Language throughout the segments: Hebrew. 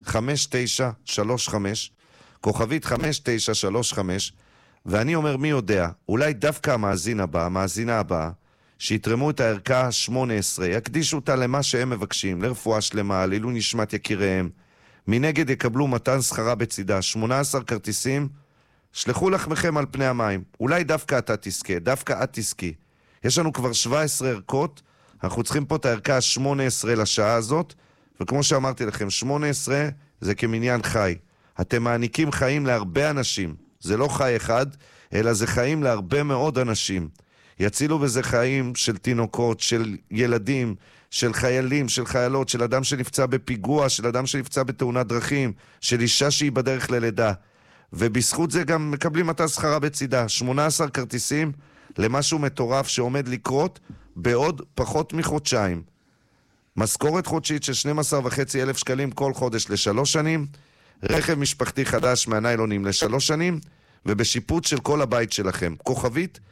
5935, כוכבית 5935, ואני אומר מי יודע, אולי דווקא המאזינה הבאה, שיתרמו את הערכה 18, יקדישו אותה למה שהם מבקשים, לרפואה שלמה, לעילוי נשמת יקיריהם, מנגד יקבלו מתן שכרה בצידה, 18 כרטיסים, שלחו לחמכם על פני המים, אולי דווקא אתה תזכה, דווקא את תזכי. יש לנו כבר 17 ערכות, אנחנו צריכים פה את הערכה 18 לשעה הזאת, וכמו שאמרתי לכם, 18 זה כמניין חי. אתם מעניקים חיים להרבה אנשים, זה לא חי אחד, אלא זה חיים להרבה מאוד אנשים. יצילו בזה חיים של תינוקות, של ילדים, של חיילים, של חיילות, של אדם שנפצע בפיגוע, של אדם שנפצע בתאונת דרכים, של אישה שהיא בדרך ללידה. ובזכות זה גם מקבלים מתן שכרה בצידה. 18 כרטיסים למשהו מטורף שעומד לקרות בעוד פחות מחודשיים. משכורת חודשית של 12,500 שקלים כל חודש ל3 שנים, רכב משפחתי חדש מהניילונים ל3 שנים, ובשיפוט של כל הבית שלכם. כוכבית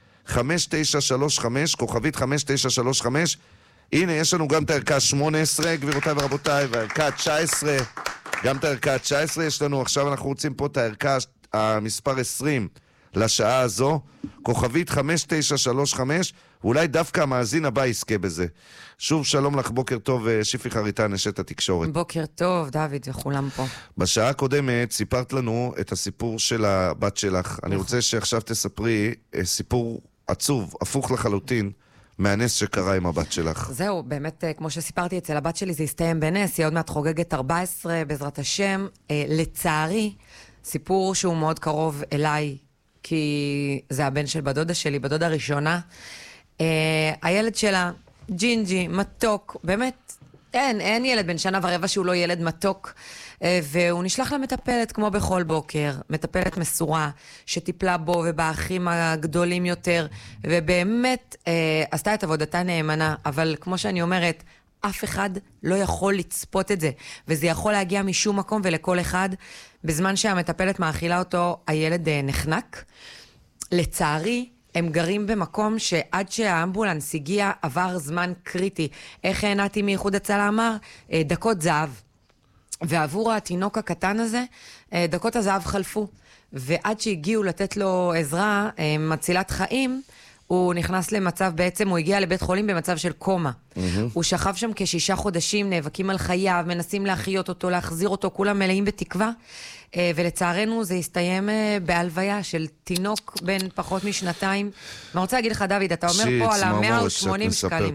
5935, כוכבית 5935. הנה, יש לנו גם את הערכה 18, גבירותיי ורבותיי, והערכה 19, גם את הערכה 19 יש לנו. עכשיו אנחנו רוצים פה את הערכה המספר 20 לשעה הזו, כוכבית 5935, ואולי דווקא המאזין הבא יזכה בזה. שוב שלום לך, בוקר טוב, שיפי חריטה, נשת התקשורת. בוקר טוב, דוד וכולם פה. בשעה הקודמת סיפרת לנו את הסיפור של הבת שלך. אני רוצה שעכשיו תספרי סיפור עצוב, הפוך לחלוטין, מהנס שקרה עם הבת שלך. זהו, באמת, כמו שסיפרתי, אצל הבת שלי זה הסתיים בנס, היא עוד מעט חוגגת 14, בעזרת השם. לצערי, סיפור שהוא מאוד קרוב אליי, כי זה הבן של בדודה שלי, בדודה הראשונה. הילד שלה, ג'ינג'י, מתוק, באמת, אין ילד בן שנה ורבע שהוא לא ילד מתוק, והוא נשלח למטפלת כמו בכל בוקר, מטפלת מסורה, שטיפלה בו ובאחים הגדולים יותר, ובאמת עשתה את עבודתה נאמנה, אבל כמו שאני אומרת, אף אחד לא יכול לצפות את זה, וזה יכול להגיע משום מקום ולכל אחד. בזמן שהמטפלת מאכילה אותו, הילד נחנק. לצערי, הם גרים במקום שעד שהאמבולנס הגיע עבר זמן קריטי. איך נתי מאיחוד הצלה אמר? דקות זהב. ועבור התינוק הקטן הזה, דקות הזהב חלפו. ועד שהגיעו לתת לו עזרה מצילת חיים, הוא נכנס למצב, בעצם הוא הגיע לבית חולים במצב של קומה. הוא שכב שם כ6 חודשים, נאבקים על חייו, מנסים להחיות אותו, להחזיר אותו, כולם מלאים בתקווה. ולצערנו זה הסתיים בהלוויה של תינוק בן פחות משנתיים. אני רוצה להגיד לך, דוד, אתה אומר פה על 180 שקלים.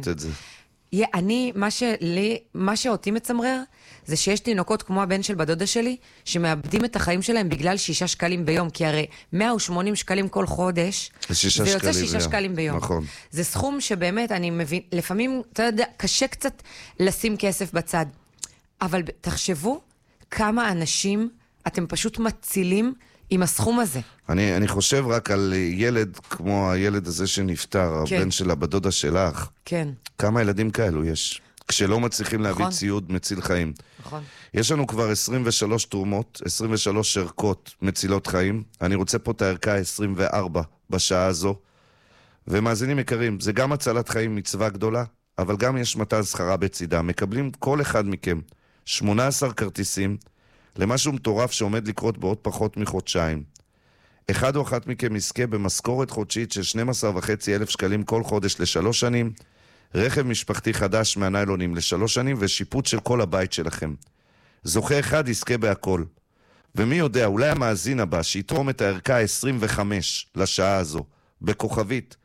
מה שאותי מצמרר, זה שיש תינוקות כמו הבן של בדודה שלי, שמאבדים את החיים שלהם בגלל 6 שקלים ביום, כי הרי 180 שקלים כל חודש, זה יוצא 6 שקלים ביום. נכון. זה סכום שבאמת, אני מבין, לפעמים, אתה יודע, קשה קצת לשים כסף בצד. אבל תחשבו כמה אנשים אתם פשוט מצילים עם הסכום הזה. אני חושב רק על ילד כמו הילד הזה שנפטר, כן. הבן של הבדודה שלך. כן. כמה ילדים כאלו יש? כשלא מצליחים להביא ציוד מציל חיים. נכון. יש לנו כבר 23 תרומות, 23 ערכות מצילות חיים. אני רוצה פה את הערכה 24 בשעה הזו. ומאזינים יקרים, זה גם הצלת חיים מצווה גדולה, אבל גם יש מתן שכרה בצידה. מקבלים כל אחד מכם 18 כרטיסים למשהו מטורף שעומד לקרות בעוד פחות מחודשיים. אחד או אחת מכם יזכה במשכורת חודשית של 12,500 שקלים כל חודש ל3 שנים, רכב משפחתי חדש מהניילונים ל3 שנים, ושיפוט של כל הבית שלכם. זוכה אחד יזכה בהכל. ומי יודע, אולי המאזין הבא שיתרום את הערכה 25 לשעה הזו, בכוכבית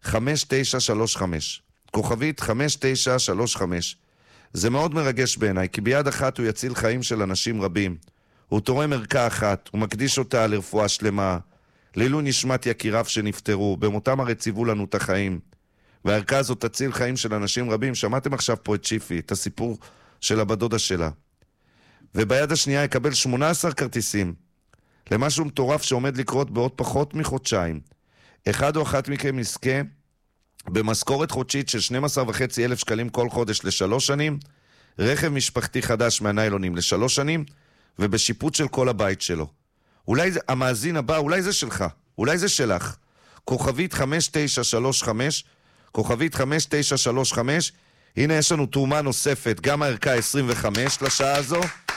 5935. כוכבית 5935. זה מאוד מרגש בעיניי, כי ביד אחת הוא יציל חיים של אנשים רבים. הוא תורם ערכה אחת, הוא מקדיש אותה לרפואה שלמה, לעילוי נשמת יקיריו שנפטרו, במותם הרי ציוו לנו את החיים. והערכה הזאת תציל חיים של אנשים רבים. שמעתם עכשיו פה את שיפי, את הסיפור של הבדודה שלה. וביד השנייה יקבל 18 כרטיסים למשהו מטורף שעומד לקרות בעוד פחות מחודשיים. אחד או אחת מכם יזכה במשכורת חודשית של 12,500 שקלים כל חודש ל3 שנים, רכב משפחתי חדש מהניילונים ל3 שנים, ובשיפוט של כל הבית שלו. אולי המאזין הבא, אולי זה שלך, אולי זה שלך. כוכבית 5935, כוכבית 5935, הנה יש לנו תרומה נוספת, גם הערכה 25 לשעה הזו.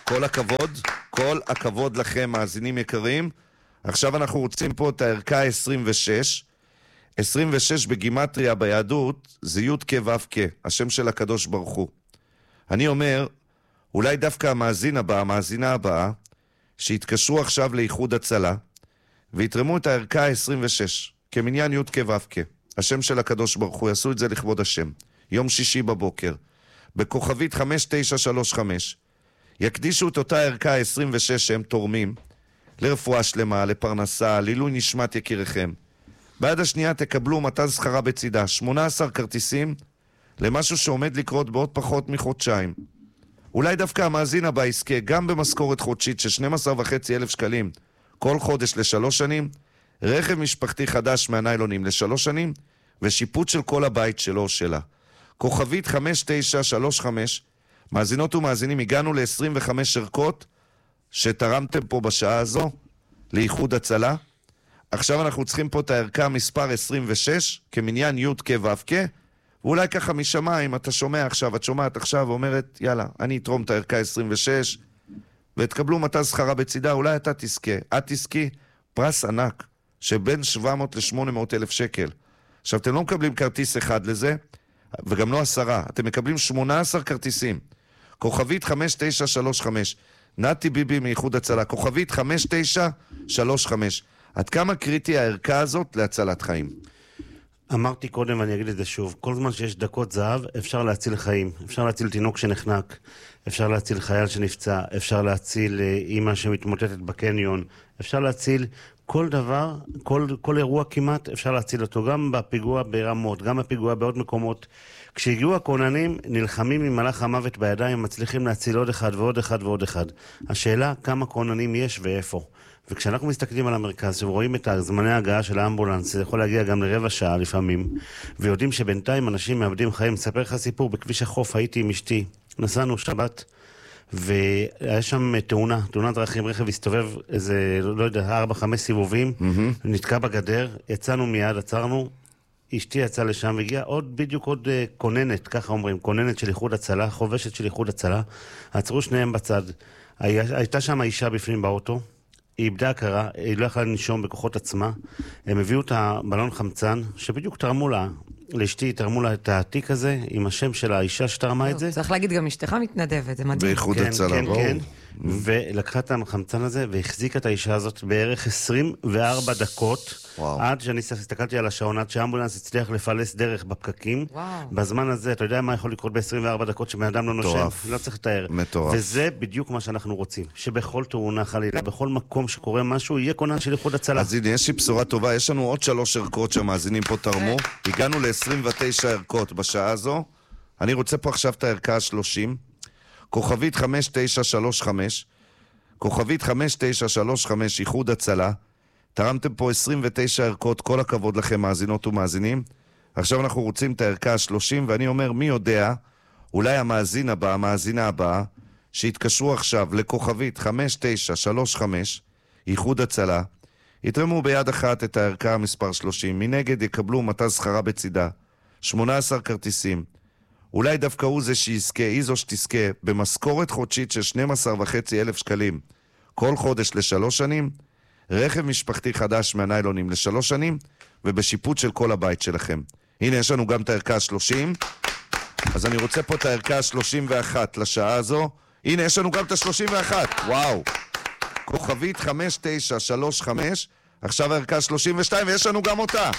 כל הכבוד, כל הכבוד לכם, מאזינים יקרים. עכשיו אנחנו רוצים פה את הערכה 26. 26 בגימטריה ביהדות זה י' כ' ו' כ', השם של הקדוש ברוך הוא. אני אומר, אולי דווקא המאזינה הבאה, שיתקשרו עכשיו לאיחוד הצלה, ויתרמו את הערכה 26, כמניין י' כ' ו' כ', השם של הקדוש ברוך הוא, יעשו את זה לכבוד השם. יום שישי בבוקר, בכוכבית 5935, יקדישו את אותה ערכה 26 שהם תורמים, לרפואה שלמה, לפרנסה, לעילוי נשמת יקיריכם. בעד השנייה תקבלו מתן שכרה בצידה, 18 כרטיסים למשהו שעומד לקרות בעוד פחות מחודשיים. אולי דווקא המאזין הבא יזכה גם במשכורת חודשית של 12,500 שקלים כל חודש ל3 שנים, רכב משפחתי חדש מהניילונים ל3 שנים, ושיפוט של כל הבית שלו או שלה. כוכבית 5935, מאזינות ומאזינים, הגענו ל-25 ערכות שתרמתם פה בשעה הזו לאיחוד הצלה. עכשיו אנחנו צריכים פה את הערכה מספר 26, כמניין י' כ' ו' כ', ואולי ככה משמיים, אתה שומע עכשיו, את שומעת עכשיו ואומרת, יאללה, אני אתרום את הערכה 26, ותקבלו מתן שכרה בצידה, אולי אתה תזכה, את תזכי פרס ענק, שבין 700 ל-800 אלף שקל. עכשיו, אתם לא מקבלים כרטיס אחד לזה, וגם לא 10, אתם מקבלים 18 כרטיסים. כוכבית 5935, נתי ביבי מאיחוד הצלה, כוכבית 5935. עד כמה קריטי הערכה הזאת להצלת חיים? אמרתי קודם ואני אגיד את זה שוב, כל זמן שיש דקות זהב אפשר להציל חיים, אפשר להציל תינוק שנחנק, אפשר להציל חייל שנפצע, אפשר להציל אמא שמתמוטטת בקניון, אפשר להציל כל דבר, כל אירוע כמעט אפשר להציל אותו, גם בפיגוע ברמות, גם בפיגוע בעוד מקומות. כשהגיעו הכוננים, נלחמים עם מלאך המוות בידיים, מצליחים להציל עוד אחד ועוד אחד ועוד אחד. השאלה כמה כוננים יש ואיפה. וכשאנחנו מסתכלים על המרכז ורואים את זמני ההגעה של האמבולנס, זה יכול להגיע גם לרבע שעה לפעמים, ויודעים שבינתיים אנשים מאבדים חיים. מספר לך סיפור, בכביש החוף הייתי עם אשתי, נסענו שבת, והיה שם תאונת דרכים, רכב הסתובב איזה, לא יודע, 4-5 סיבובים, נתקע בגדר, יצאנו מיד, עצרנו, אשתי יצאה לשם, והגיעה בדיוק עוד כוננת, ככה אומרים, כוננת של איחוד הצלה, חובשת של איחוד הצלה, עצרו שניהם בצד, הייתה שם האישה בפנים באוטו, היא איבדה הכרה, היא לא יכלה לנשום בכוחות עצמה, הם הביאו את הבלון חמצן, שבדיוק תרמו לה, לאשתי תרמו לה את העתיק הזה, עם השם של האישה שתרמה את זה. צריך להגיד, גם אשתך מתנדבת, זה מדהים. באיחוד הצלה, כן. ולקחה את החמצן הזה והחזיקה את האישה הזאת בערך 24 דקות, עד שאני הסתכלתי על השעון, עד שהאמבולנס הצליח לפלס דרך בפקקים. בזמן הזה, אתה יודע מה יכול לקרות ב-24 דקות שבן אדם לא נושם? לא צריך לתאר. וזה בדיוק מה שאנחנו רוצים, שבכל תאונה חלילה, בכל מקום שקורה משהו, יהיה כונן של איחוד הצלה. אז הנה, יש לי בשורה טובה, יש לנו עוד 3 ערכות שהמאזינים פה תרמו, הגענו ל-29 ערכות בשעה הזו, אני רוצה פה עכשיו את הערכה 30, כוכבית 5935, כוכבית 5935, איחוד הצלה, תרמתם פה 29 ערכות, כל הכבוד לכם מאזינות ומאזינים. עכשיו אנחנו רוצים את הערכה 30, ואני אומר, מי יודע, אולי המאזינה הבאה, שיתקשרו עכשיו לכוכבית 5935, איחוד הצלה, יתרמו ביד אחת את הערכה מספר 30, מנגד יקבלו מתן שכרה בצידה, 18 כרטיסים. אולי דווקא הוא זה שיזכה, היא זו שתזכה, במשכורת חודשית של 12,500 שקלים כל חודש ל3 שנים, רכב משפחתי חדש מהניילונים ל3 שנים, ובשיפוט של כל הבית שלכם. הנה, יש לנו גם את הערכה 30, אז אני רוצה פה את הערכה 31 לשעה הזו. הנה, יש לנו גם את 31, וואו. כוכבית 5935, עכשיו הערכה 32, ויש לנו גם אותה.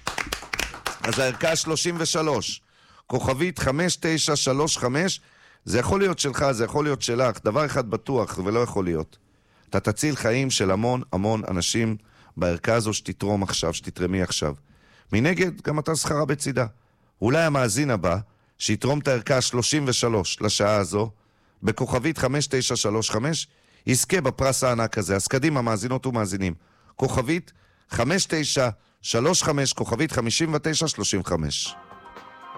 אז הערכה 33, כוכבית 5935, זה יכול להיות שלך, זה יכול להיות שלך, דבר אחד בטוח ולא יכול להיות. אתה תציל חיים של המון אנשים בערכה הזו שתתרום עכשיו, שתתרמי עכשיו. מנגד, גם אתה שכרה בצידה. אולי המאזין הבא, שיתרום את הערכה 33 לשעה הזו, בכוכבית 5935, יזכה בפרס הענק הזה. אז קדימה, מאזינות ומאזינים. כוכבית 5935, כוכבית 5935.